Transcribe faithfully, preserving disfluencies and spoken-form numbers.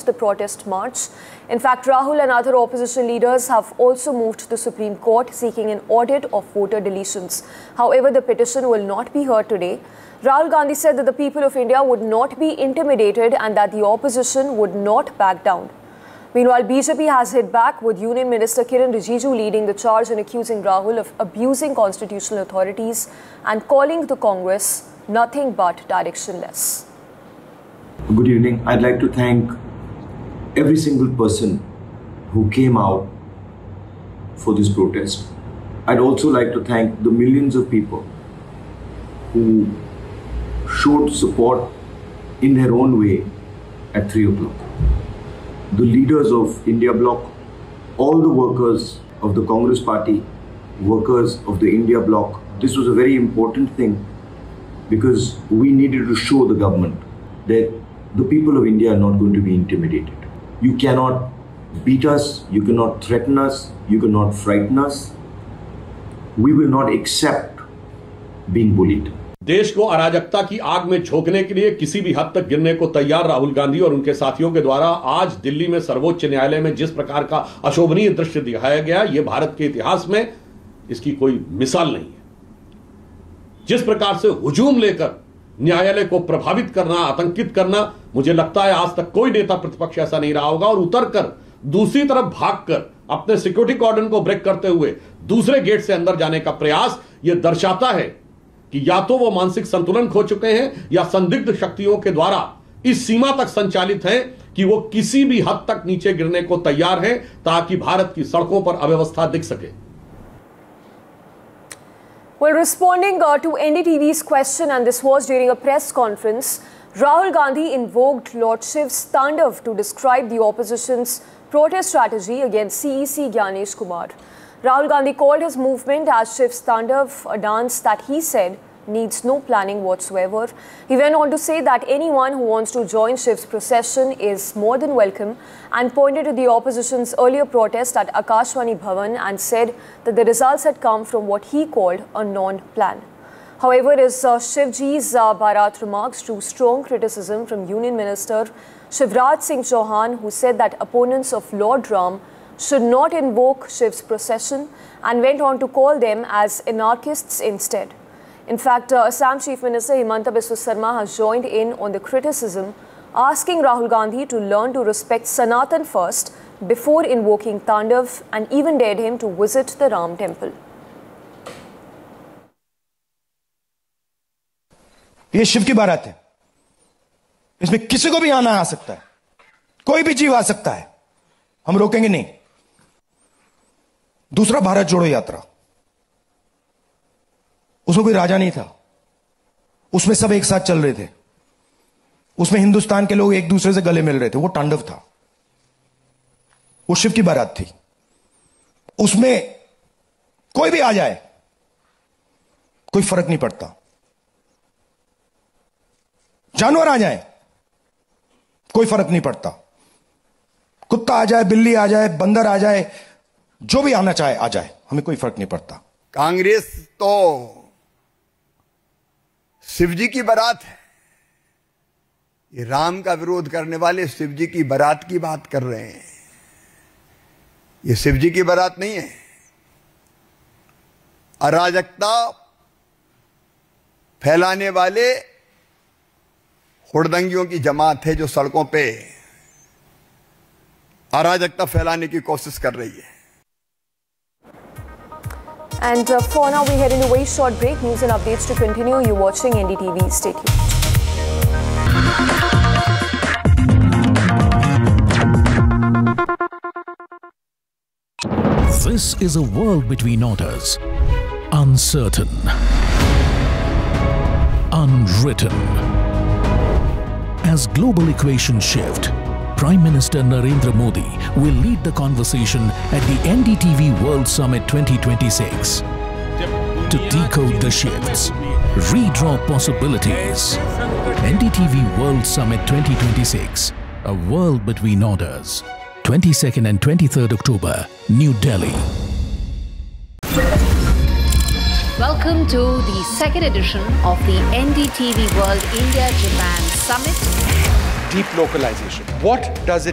the protest march. In fact, Rahul and other opposition leaders have also moved to the Supreme Court seeking an audit of voter deletions. However, the petition will not be heard today. Rahul Gandhi said that the people of India would not be intimidated and that the opposition would not back down. Meanwhile, B J P has hit back, with Union Minister Kiren Rijiju leading the charge and accusing Rahul of abusing constitutional authorities and calling the Congress nothing but directionless. Good evening. I'd like to thank every single person who came out for this protest. I'd also like to thank the millions of people who showed support in their own way at three o'clock. The leaders of India Bloc, all the workers of the Congress Party, workers of the India Bloc. This was a very important thing because we needed to show the government that the people of India are not going to be intimidated. You cannot beat us, you cannot threaten us, you cannot frighten us. We will not accept being bullied. देश को अराजकता की आग में झोंकने के लिए किसी भी हद तक गिरने को तैयार राहुल गांधी और उनके साथियों के द्वारा आज दिल्ली में सर्वोच्च न्यायालय में जिस प्रकार का अशोभनीय दृश्य दिखाया गया, यह भारत के इतिहास में इसकी कोई मिसाल नहीं है। जिस प्रकार से हुजूम लेकर न्यायालय को प्रभावित करना, आतंकित करना, मुझे लगता है आज तक कोई नेता प्रतिपक्ष ऐसा नहीं रहा होगा। और उतरकर दूसरी तरफ भागकर अपने सिक्योरिटी कॉर्डन को ब्रेक करते हुए दूसरे गेट से अंदर जाने का प्रयास यह दर्शाता है कि या तो वो मानसिक संतुलन खो चुके हैं या संदिग्ध शक्तियों के द्वारा इस सीमा तक संचालित हैं कि वो किसी भी हद तक नीचे गिरने को तैयार हैं ताकि भारत की सड़कों पर अव्यवस्था दिख सके। Well, responding uh, to N D T V's question, and this was during a press conference, Rahul Gandhi invoked Lord Shiv's Tandav to describe the opposition's protest strategy against C E C Gyanesh Kumar. Rahul Gandhi called his movement as Shiv's Tandav, a dance that he said needs no planning whatsoever. He went on to say that anyone who wants to join Shiv's procession is more than welcome, and pointed to the opposition's earlier protest at Akashvani Bhavan and said that the results had come from what he called a non-plan. However, his uh, Shivji's uh, Bharat remarks drew strong criticism from Union Minister Shivraj Singh Chauhan, who said that opponents of Lord Ram should not invoke Shiv's procession and went on to call them as anarchists instead. In fact, uh, Assam Chief Minister Himanta Biswa Sarma has joined in on the criticism, asking Rahul Gandhi to learn to respect Sanatan first before invoking Tandav, and even dared him to visit the Ram temple. ये शिव की बारात है, इसमें किसी को भी आना आ सकता है, कोई भी जीव आ सकता है, हम रोकेंगे नहीं। दूसरा भारत जोड़ो यात्रा, उसमें कोई राजा नहीं था, उसमें सब एक साथ चल रहे थे, उसमें हिंदुस्तान के लोग एक दूसरे से गले मिल रहे थे, वो तांडव था, वो शिव की बारात थी। उसमें कोई भी आ जाए, कोई फर्क नहीं पड़ता, जानवर आ जाए, कोई फर्क नहीं पड़ता, कुत्ता आ जाए, बिल्ली आ जाए, बंदर आ जाए, जो भी आना चाहे आ जाए, हमें कोई फर्क नहीं पड़ता। कांग्रेस तो शिवजी की बारात है, ये राम का विरोध करने वाले शिवजी की बारात की बात कर रहे हैं। ये शिवजी की बारात नहीं है। अराजकता फैलाने वाले हुड़दंगियों की जमात है जो सड़कों पे अराजकता फैलाने की कोशिश कर रही है। And uh, for now, we head into a very short break. News and updates to continue. You're watching N D T V. Stay tuned. This is a world between orders. Uncertain. Unwritten. As global equations shift, Prime Minister Narendra Modi will lead the conversation at the N D T V World Summit twenty twenty-six. To decode the shifts, redraw possibilities. N D T V World Summit twenty twenty-six, a world between orders. twenty-second and twenty-third October, New Delhi. Welcome to the second edition of the N D T V World India-Japan Summit. Deep localization. What does it